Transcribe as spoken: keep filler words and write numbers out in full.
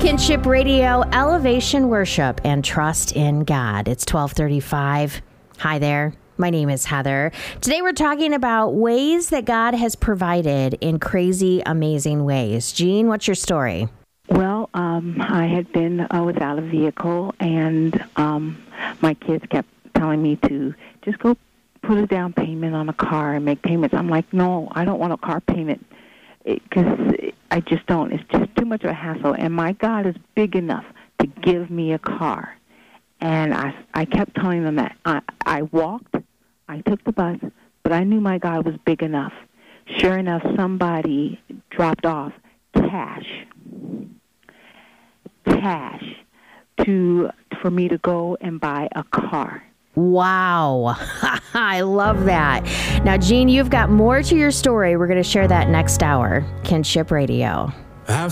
Kinship Radio, Elevation Worship, and Trust in God. It's twelve thirty-five. Hi there. My name is Heather. Today we're talking about ways that God has provided in crazy, amazing ways. Jean, what's your story? Well, um, I had been uh, without a vehicle, and um, my kids kept telling me to just go put a down payment on a car and make payments. I'm like, no, I don't want a car payment because I just don't. It's just too much of a hassle, and my God is big enough to give me a car. And I, I kept telling them that. I, I walked, I took the bus, but I knew my God was big enough. Sure enough, somebody dropped off cash, cash to for me to go and buy a car. Wow. I love that. Now, Jean, you've got more to your story. We're going to share that next hour. Kinship Radio. I've